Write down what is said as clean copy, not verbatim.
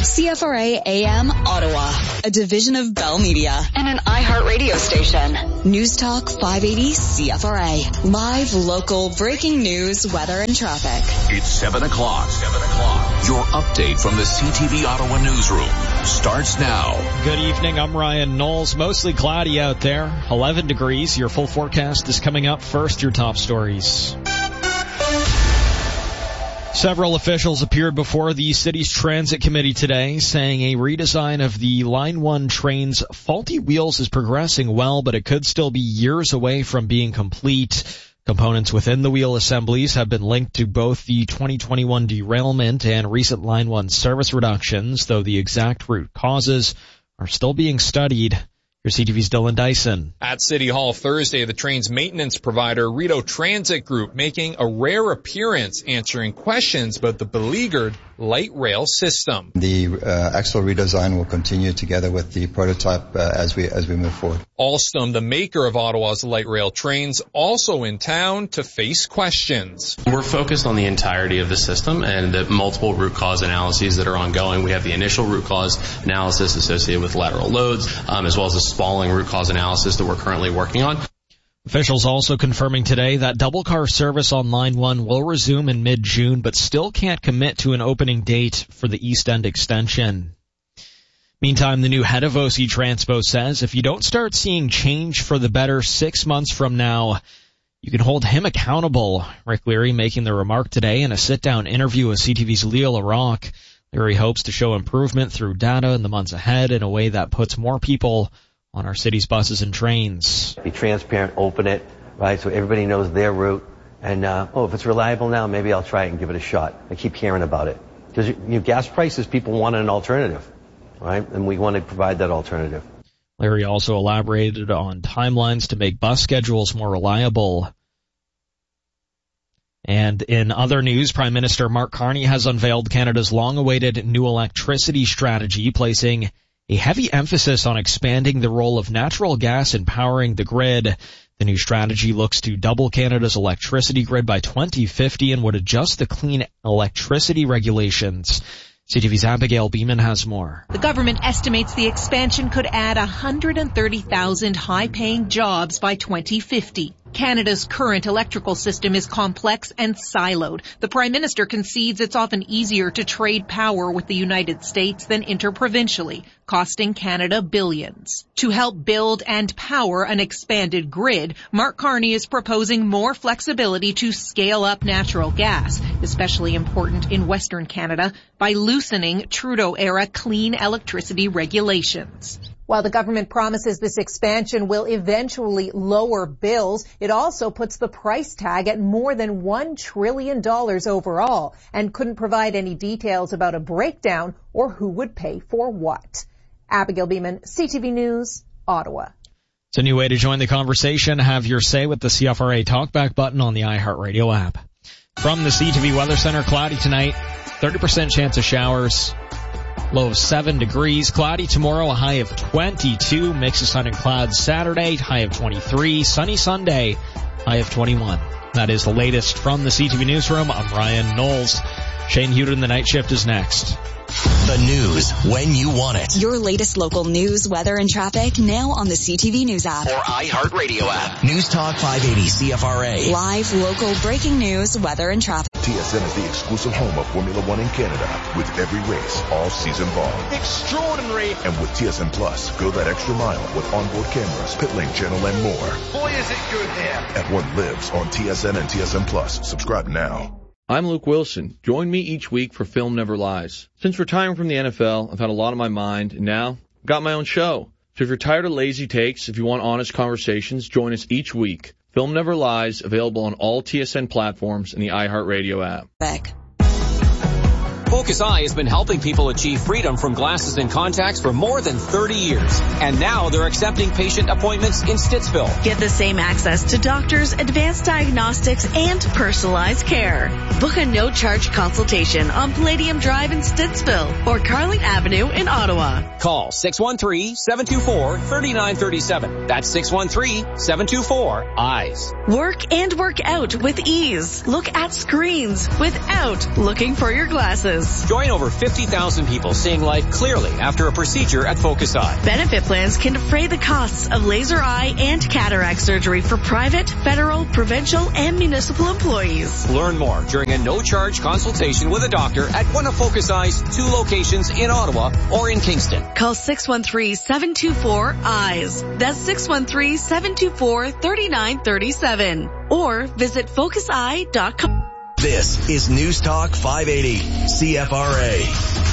CFRA AM Ottawa, a division of Bell Media and an iHeart radio station. News Talk 580 CFRA. Live, local, breaking news, weather, and traffic. It's 7 o'clock. Your update from the CTV Ottawa newsroom starts now. Good evening. I'm Ryan Knowles. Mostly cloudy out there. 11 degrees. Your full forecast is coming up. First, your top stories. Several officials appeared before the city's transit committee today, saying a redesign of the Line 1 train's faulty wheels is progressing well, but it could still be years away from being complete. Components within the wheel assemblies have been linked to both the 2021 derailment and recent Line 1 service reductions, though the exact root causes are still being studied. Here's CTV's Dylan Dyson. At City Hall Thursday, the train's maintenance provider, Rideau Transit Group, making a rare appearance, answering questions about the beleaguered light rail system. The axle redesign will continue together with the prototype as we move forward. Alstom, the maker of Ottawa's light rail trains, also in town to face questions. We're focused on the entirety of the system and the multiple root cause analyses that are ongoing. We have the initial root cause analysis associated with lateral loads, as well as the spalling root cause analysis that we're currently working on. Officials also confirming today that double car service on Line 1 will resume in mid-June, but still can't commit to an opening date for the East End extension. Meantime, the new head of OC Transpo says if you don't start seeing change for the better 6 months from now, you can hold him accountable. Rick Leary making the remark today in a sit-down interview with CTV's Leo LaRocque. Leary hopes to show improvement through data in the months ahead in a way that puts more people on our city's buses and trains. Be transparent, open it, right, so everybody knows their route. And, if it's reliable now, maybe I'll try it and give it a shot. I keep hearing about it. Because gas prices, people want an alternative, right? And we want to provide that alternative. Larry also elaborated on timelines to make bus schedules more reliable. And in other news, Prime Minister Mark Carney has unveiled Canada's long-awaited new electricity strategy, placing a heavy emphasis on expanding the role of natural gas in powering the grid. The new strategy looks to double Canada's electricity grid by 2050 and would adjust the clean electricity regulations. CTV's Abigail Beeman has more. The government estimates the expansion could add 130,000 high-paying jobs by 2050. Canada's current electrical system is complex and siloed. The Prime Minister concedes it's often easier to trade power with the United States than interprovincially, costing Canada billions. To help build and power an expanded grid, Mark Carney is proposing more flexibility to scale up natural gas, especially important in Western Canada, by loosening Trudeau-era clean electricity regulations. While the government promises this expansion will eventually lower bills, it also puts the price tag at more than $1 trillion overall and couldn't provide any details about a breakdown or who would pay for what. Abigail Beeman, CTV News, Ottawa. It's a new way to join the conversation. Have your say with the CFRA Talkback button on the iHeartRadio app. From the CTV Weather Center, cloudy tonight, 30% chance of showers. Low of 7 degrees. Cloudy tomorrow, a high of 22. Mix of sun and clouds Saturday, high of 23. Sunny Sunday, high of 21. That is the latest from the CTV Newsroom. I'm Ryan Knowles. Shane Hewden, the night shift, is next. The news when you want it. Your latest local news, weather, and traffic now on the CTV News app. Or iHeartRadio app. News Talk 580 CFRA. Live, local, breaking news, weather, and traffic. TSN is the exclusive home of Formula One in Canada, with every race all season long. Extraordinary! And with TSN Plus, go that extra mile with onboard cameras, pit lane channel, and more. Boy, is it good here! F1 lives on TSN and TSN Plus. Subscribe now. I'm Luke Wilson. Join me each week for Film Never Lies. Since retiring from the NFL, I've had a lot on my mind, and now I've got my own show. So if you're tired of lazy takes, if you want honest conversations, join us each week. Film Never Lies, available on all TSN platforms and the iHeartRadio app. Back. Focus Eye has been helping people achieve freedom from glasses and contacts for more than 30 years. And now they're accepting patient appointments in Stittsville. Get the same access to doctors, advanced diagnostics, and personalized care. Book a no-charge consultation on Palladium Drive in Stittsville or Carling Avenue in Ottawa. Call 613-724-3937. That's 613-724-EYES. Work and work out with ease. Look at screens without looking for your glasses. eyes. Join over 50,000 people seeing life clearly after a procedure at Focus Eye. Benefit plans can defray the costs of laser eye and cataract surgery for private, federal, provincial, and municipal employees. Learn more during a no-charge consultation with a doctor at one of Focus Eye's 2 locations in Ottawa or in Kingston. Call 613-724-EYES. That's 613-724-3937. Or visit focuseye.com. This is News Talk 580, CFRA.